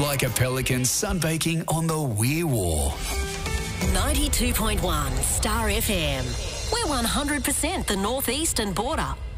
Like a pelican sunbaking on the Weir War. 92.1 Star FM. We're 100% the northeastern border.